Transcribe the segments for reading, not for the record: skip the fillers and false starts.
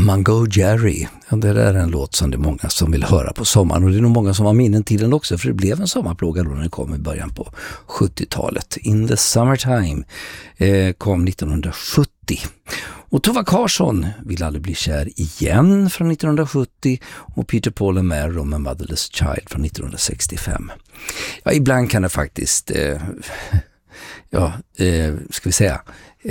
Mungo Jerry. Ja, det där är en låt som det är många som vill höra på sommaren, och det är nog många som har minnen till den också, för det blev en sommarplåga då när den kom i början på 70-talet. In the Summertime kom 1970. Och Tova Karsson vill aldrig bli kär igen från 1970, och Peter Paul and Mary med Motherless Child från 1965. Ja, ibland kan det faktiskt ska vi säga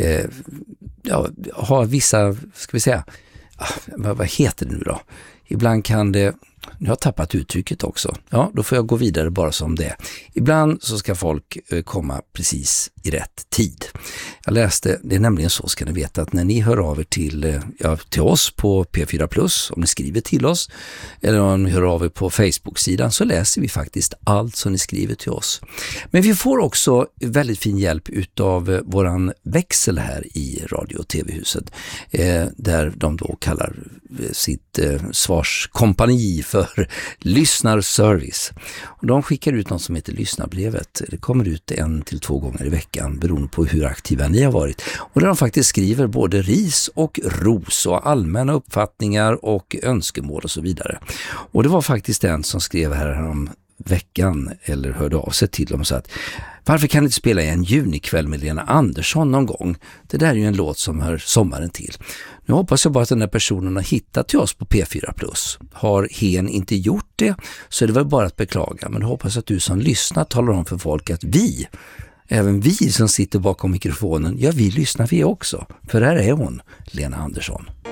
ha vissa, ska vi säga, vad heter det nu då? Ibland kan det, jag har tappat uttrycket också. Ja, då får jag gå vidare bara som det. Ibland så ska folk komma precis i rätt tid. Jag läste, det är nämligen så, ska ni veta, att när ni hör av er till oss på P4+, om ni skriver till oss, eller om ni hör av er på Facebook-sidan, så läser vi faktiskt allt som ni skriver till oss. Men vi får också väldigt fin hjälp utav våran växel här i Radio- och TV-huset, där de då kallar sitt svarskompani för lyssnarservice. Och de skickar ut något som heter lyssnarbrevet. Det kommer ut 1 till 2 gånger i veckan beroende på hur aktiva ni har varit. Och där de faktiskt skriver både ris och ros och allmänna uppfattningar och önskemål och så vidare. Och det var faktiskt en som skrev här om veckan, eller hörde av sig till dem och sa att varför kan ni inte spela en junikväll med Lena Andersson någon gång? Det där är ju en låt som hör sommaren till. Nu hoppas jag bara att den där personen har hittat till oss på P4+. Har hen inte gjort det, så är det väl bara att beklaga. Men jag hoppas att du som lyssnar talar om för folk att även vi som sitter bakom mikrofonen, ja, vi lyssnar vi också. För här är hon, Lena Andersson.